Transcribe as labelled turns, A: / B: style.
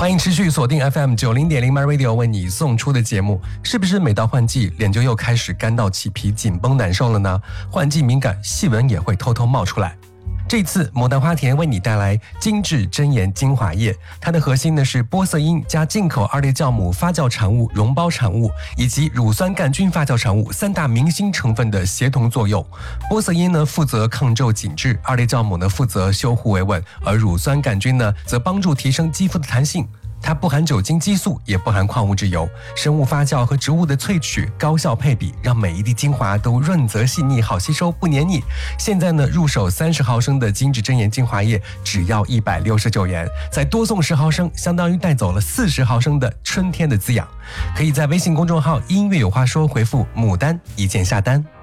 A: 欢迎持续锁定 FM90.0 My Radio 为你送出的节目。是不是每到换季，脸就又开始干到起皮、紧绷难受了呢？换季敏感，细纹也会偷偷冒出来。这次牡丹花田为你带来精致真颜精华液，它的核心呢是玻色因加进口2类酵母发酵产物、溶胞产物以及乳酸杆菌发酵产物3大明星成分的协同作用。玻色因呢负责抗皱紧致，2类酵母呢负责修护维稳，而乳酸杆菌呢则帮助提升肌肤的弹性。它不含酒精激素，也不含矿物质油，生物发酵和植物的萃取高效配比，让每一滴精华都润泽细腻，好吸收不黏腻。现在呢，入手30毫升的精致真颜精华液只要169元，再多送10毫升，相当于带走了40毫升的春天的滋养。可以在微信公众号音乐有话说回复牡丹一键下单。